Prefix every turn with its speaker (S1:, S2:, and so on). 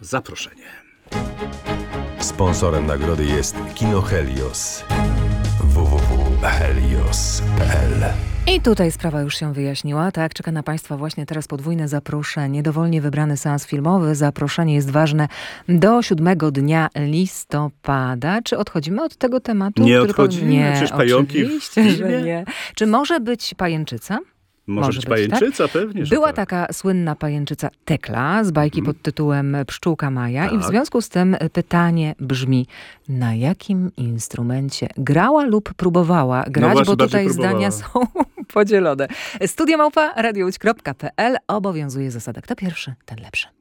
S1: zaproszenie.
S2: Sponsorem nagrody jest Kino Helios. www.helios.pl.
S3: I tutaj sprawa już się wyjaśniła. Tak, czeka na Państwa właśnie teraz podwójne zaproszenie. Dowolnie wybrany seans filmowy. Zaproszenie jest ważne do 7 dnia listopada. Czy odchodzimy od tego tematu?
S1: Nie odchodzimy,
S3: Nie,
S1: przecież pająki w
S3: oczywiście, że
S1: filmie.
S3: nie. Czy może być pajęczyca?
S1: Może być pajęczyca, pewnie, że
S3: Była
S1: tak.
S3: taka słynna pajęczyca Tekla z bajki pod tytułem Pszczółka Maja. I w
S1: Tak.
S3: związku z tym pytanie brzmi, na jakim instrumencie grała lub próbowała grać,
S1: właśnie,
S3: bo
S1: bardziej
S3: tutaj zdania
S1: próbowała.
S3: są podzielone. Studio@radiołódź.pl obowiązuje zasada, kto pierwszy, ten lepszy.